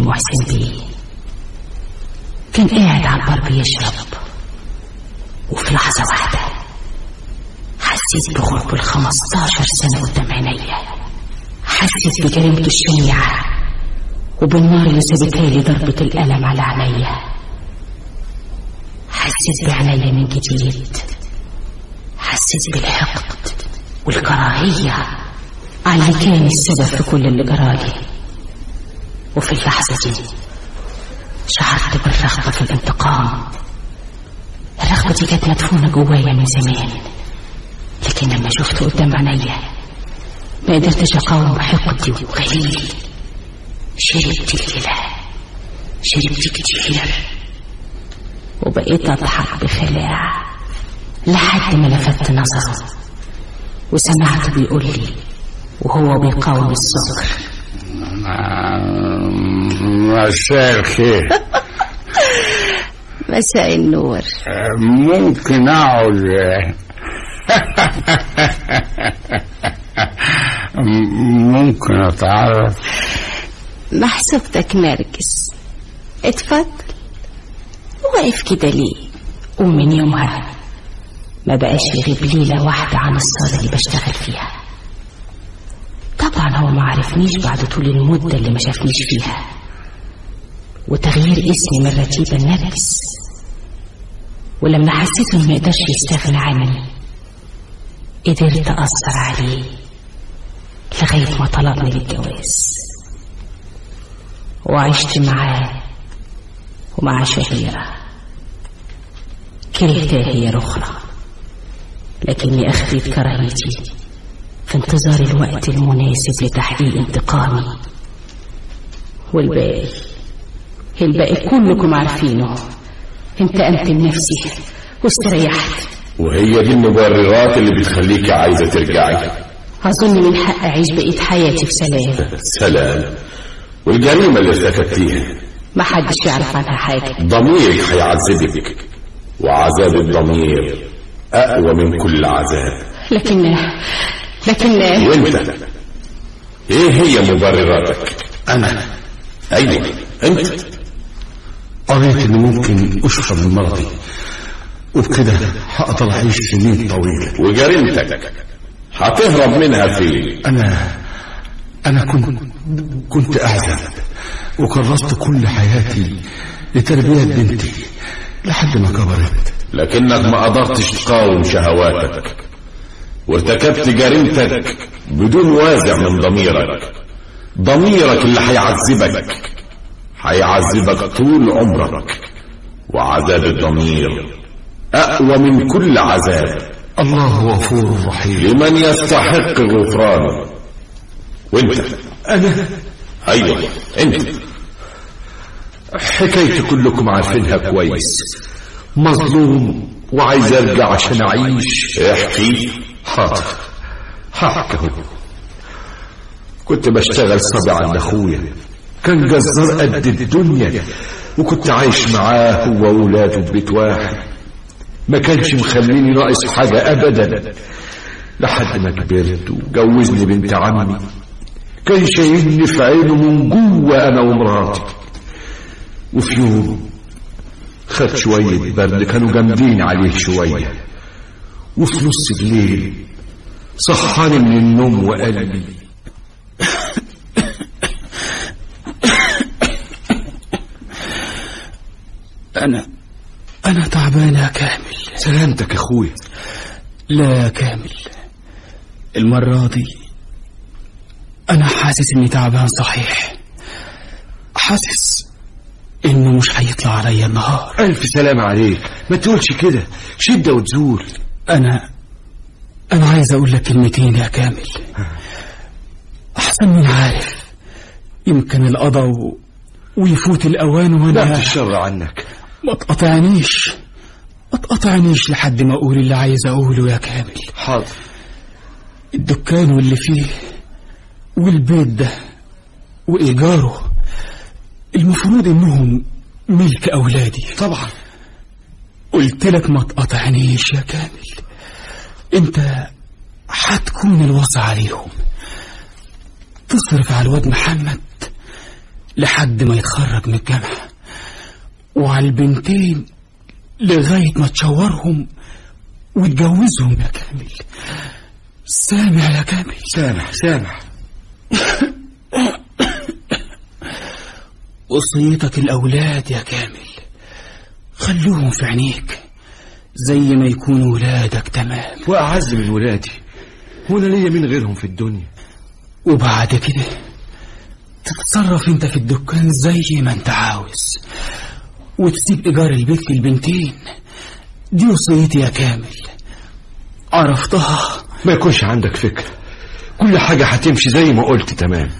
محسن بيه كان قاعد على البر يشرب، وفي لحظة واحدة حسيت بغرب 15 سنة قدام عينيا. حسيت بجريمته الشنيعة وبالنار اللي سابتها لي ضربة الألم على عينيا. حسيت بعينيا من جديد، حسيت بالحقد والكراهية على اللي كان السبب في كل اللي جرالي. وفي اللحظة دي شعرت بالرغبة في الانتقام. الرغبة دي كانت مدفونة جوايا من زمان، لكن لما شفته قدام عينيا ما قدرتش اقاوم حقدي وغليلي. شربت الليلة، شربت كتير، وبقيت اضحك بخلاع لحد ما لفت نظره وسمعته بيقول لي وهو بيقاوم السكر: مساء الخير. مساء النور. ممكن اقعد؟ ممكن اتعرف؟ محسوبتك نرجس، اتفضل. واقف كده ليه؟ ومن يومها ما بقاش يغيب ليلة واحدة عن الصالة اللي بشتغل فيها. طبعا هو ما عرفنيش بعد طول المدة اللي ما شافنيش فيها، وتغيير اسمي من رتيبة النرجس. ولما حسيت انه ما يقدرش يستغنى عني قدرت أثر عليه لغاية ما طلبني للجواز، وعشت معاه ومع شهيرة. كرهتها هي الأخرى، لكني أخفيت كراهيتي في انتظار الوقت المناسب لتحقيق انتقامي. والباقي كلكم عارفينه. انتقمت لنفسي واستريحت. وهي دي المبررات اللي بتخليك عايزة ترجعي؟ أظن من حق أعيش بقية حياتي في سلام. سلام؟ والجريمة اللي ارتكبتيها ما حدش يعرف عنها حاجة. ضميرك هيعذبك، وعذاب الضمير أقوى من كل عذاب. لكن وانت ايه هي مبرراتك؟ انا ايوه انت. قريت ان ممكن اشفى من مرضي، وبكده هقدر اعيش سنين طويلة. وجريمتك هتهرب منها فين؟ انا كنت اعزب، وكرست كل حياتي لتربية بنتي لحد ما كبرت، لكنك ما قدرتش تقاوم شهواتك وارتكبت جريمتك بدون وازع من ضميرك. ضميرك اللي هيعذبك طول عمرك، وعذاب الضمير أقوى من كل عذاب. الله غفور رحيم لمن يستحق غفرانه. وانت؟ انا ايوه انت. حكايتي كلكم عارفينها كويس. مظلوم وعايز ارجع عشان اعيش. احكي. حاضر هحكي. كنت بشتغل صبي عند اخويا، كان جزار قد الدنيا، وكنت عايش معاه هو وولاده في بيت واحد. ما كانش مخليني ناقص حاجة ابدا لحد ما كبرت وجوزني بنت عمي. كان شايلني في عينه من جوه انا ومراتي. وفي يوم خد شوية برد، كانوا جامدين عليه شوية، وفي نص الليل صحاني من النوم وقال لي: أنا تعبان يا كامل. سلامتك أخويا. لا يا كامل، المرة دي أنا حاسس إني تعبان صحيح. حاسس إنه مش هيطلع عليا النهار. ألف سلام عليك، ما تقولش كده، شدة وتزول. أنا عايز أقول لك كلمتين يا كامل. أحسن من عارف، يمكن القضاء ويفوت الأوان وأنا لا تشر عنك. ما تقطعنيش لحد ما أقول اللي عايز أقوله يا كامل. حاضر. الدكان واللي فيه والبيت ده وإيجاره المفروض إنهم ملك أولادي. طبعا. قلت لك ما تقطعنيش يا كامل. أنت هتكون الوصي عليهم، تصرف على الواد محمد لحد ما يتخرج من الجامعة، وعلى البنتين لغاية ما تشورهم وتجوزهم يا كامل. سامع يا كامل؟ سامع. وصيتك الأولاد يا كامل خلوهم في عينيك زي ما يكونوا ولادك تمام. وأعز من ولادي، وأنا ليا من غيرهم في الدنيا. وبعد كده تتصرف انت في الدكان زي ما انت عاوز، وتسيب إيجار البيت للبنتين. دي وصيتي يا كامل، عرفتها؟ ما يكونش عندك فكرة، كل حاجة هتمشي زي ما قلت تمام.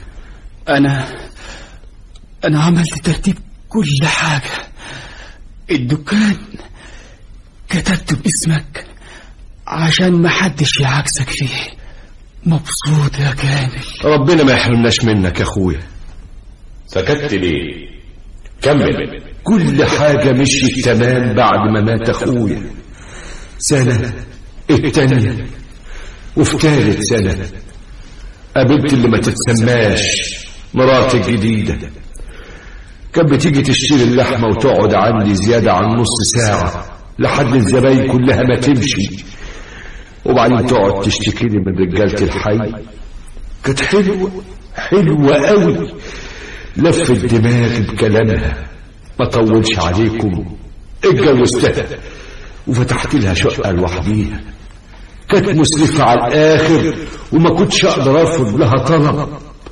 أنا عملت ترتيب كل حاجة. الدكان كتبت باسمك عشان ما حدش يعكسك فيه. مبسوط يا كامل؟ ربنا ما يحرمناش منك يا أخويا. سكت ليه؟ كمل. كل حاجة مشيت تمام بعد ما مات أخويا. سنة، التانية، وفي ثالث سنة قابلت اللي ما تتسماش مراتي الجديدة. كانت بتيجي تشتري اللحمة وتقعد عندي زيادة عن نص ساعة لحد الزباين كلها ما تمشي، وبعدين تقعد تشتكي لي من رجالة الحي. كانت حلوة قوي، لفت دماغي بكلامها. ما طولش عليكم اتجوزتها وفتحت لها شقة لوحديها. كانت مسرفة على الآخر وما كنتش أقدر أرفض لها طلب.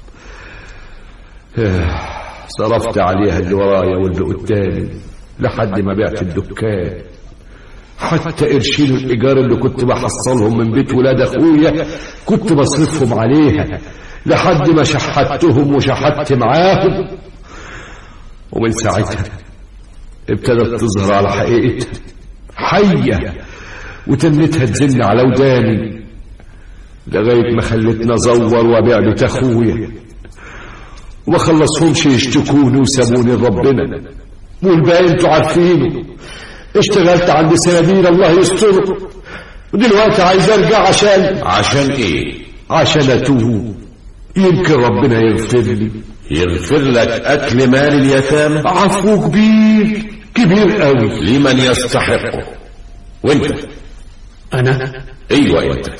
صرفت عليها اللي ورايا واللي قدامي لحد ما بعت الدكان. حتى قرشين الإيجار اللي كنت بحصلهم من بيت ولاد أخويا كنت بصرفهم عليها لحد ما شحتهم وشحت معاهم. ومن ساعتها ابتدت تظهر على حقيقتها حية، وتنتها تزن على وداني لغاية ما خلتنا زور وبيع بيت أخويا، وما خلصهمش يشتكوني وسابوني لربنا. والباقي انتوا عارفينه. اشتغلت عند سنابير الله يستره، ودلوقتي عايز ارجع. عشان ايه؟ عشان اتوب، يمكن ربنا يغفر لي. يغفر لك اكل مال اليتامى؟ عفو كبير قوي لمن يستحقه. وانت؟ انا؟ ايوه انت.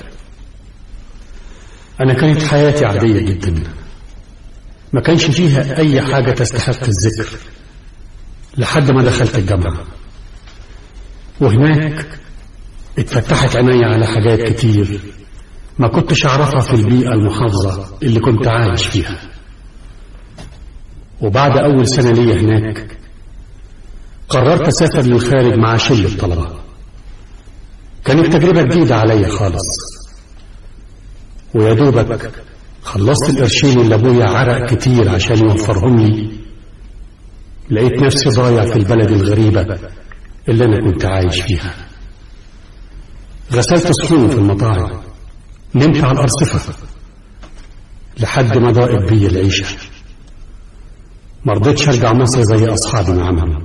انا كانت حياتي عادية جدا، ما كانش فيها اي حاجة تستحق الذكر لحد ما دخلت الجامعة. وهناك اتفتحت عيني على حاجات كتير ما كنتش اعرفها في البيئة المحافظة اللي كنت عايش فيها. وبعد اول سنة ليا هناك قررت اسافر للخارج مع شلة طلبة. كانت تجربة جديدة عليا خالص، ويا دوبك خلصت القرشين اللي ابويا عرق كتير عشان يوفرهم لي. لقيت نفسي ضايع في البلد الغريبة اللي انا كنت عايش فيها. غسلت صحون في المطاعم، نمت على الأرصفة لحد ما ضاقت بي العيشة. مرضتش ارجع مصر زي اصحابي ما عملوا.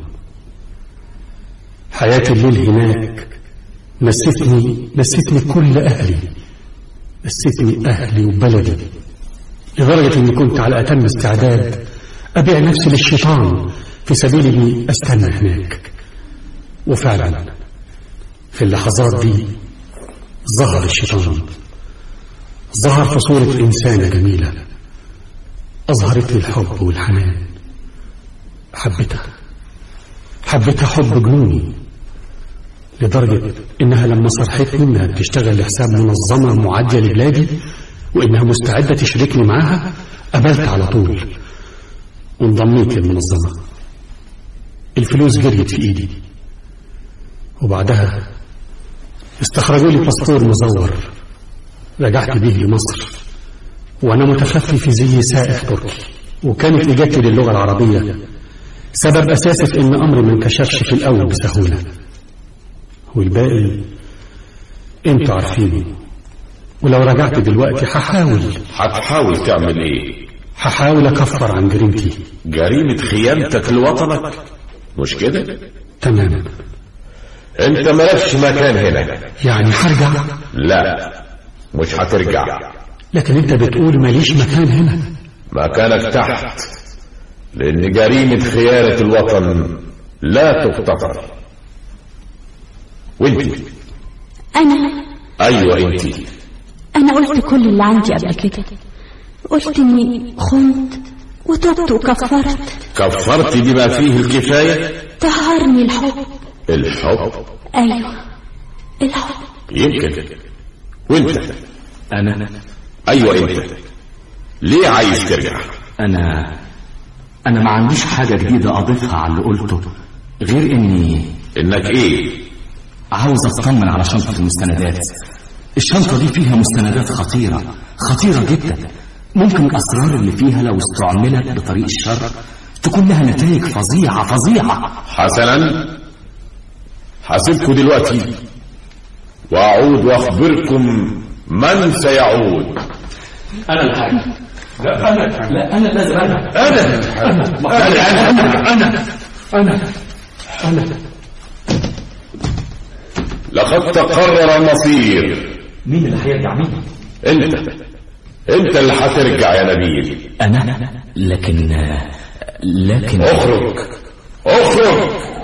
حياة الليل هناك نسيتني كل اهلي، نسيتني اهلي وبلدي، لدرجة اني كنت على اتم استعداد ابيع نفسي للشيطان في سبيل اني استنى هناك. وفعلا في اللحظات دي ظهر الشيطان، ظهر في صورة إنسانة جميلة أظهرت لي الحب والحنان. حبيتها حب جنوني، لدرجة إنها لما صرحتني إنها بتشتغل لحساب منظمة معادية لبلادي وإنها مستعدة تشركني معاها، قبلت على طول وانضميت للمنظمة. الفلوس جريت في إيدي، وبعدها استخرجوا لي باسبور مزور رجعت به لمصر وأنا متخفي في زي سائح تركي. وكانت إجابتي للغة العربية سبب أساسي في إن أمري ما انكشفش في الأول بسهولة، والباقي انتوا عارفينه. ولو رجعت دلوقتي هتحاول تعمل ايه؟ هحاول أكفر عن جريمتي. جريمة خيانتك لوطنك، مش كده؟ تمام. انت مالكش مكان هنا. يعني هرجع؟ لا، مش هترجع. لكن انت بتقول ماليش مكان هنا. مكانك تحت لأن جريمة خيانة الوطن لا تغتفر. وانت؟ أيوة انت. أنا قلت كل اللي عندي قبل كده. قلت إني خنت وتبت وكفرت. كفرت بما فيه الكفاية؟ طهرني الحب. الحب؟ أيوة الحب. يمكن. وانت؟ أنا أيوة انت. ليه عايز ترجع؟ أنا ما عنديش حاجة جديدة أضيفها على اللي قلته، غير إنك إيه؟ عاوز أطمن على شنطة المستندات. الشنطة دي فيها مستندات خطيرة جدا. ممكن الأسرار اللي فيها لو استعملت بطريق الشر تكون لها نتائج فظيعة. حسنا، حاسبكم دلوقتي وأعود وأخبركم من سيعود. أنا الحاجة. لا أنا لازم. أنا لقد تقرر المصير. مين اللي هيرجع؟ مين؟ انت اللي هترجع يا نبيل. أنا؟ لكن اخرج.